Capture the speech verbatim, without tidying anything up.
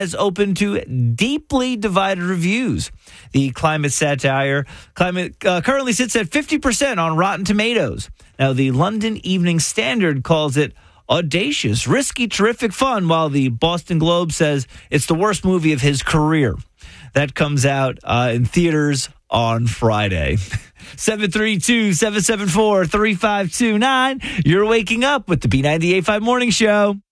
is open to deeply divided reviews. The climate satire climate uh, currently sits at fifty percent on Rotten Tomatoes. Now, the London Evening Standard calls it audacious, risky, terrific fun, while the Boston Globe says it's the worst movie of his career. That comes out uh, in theaters on Friday. seven three two, seven seven four, three five two nine. You're waking up with the B ninety-eight point five Morning Show.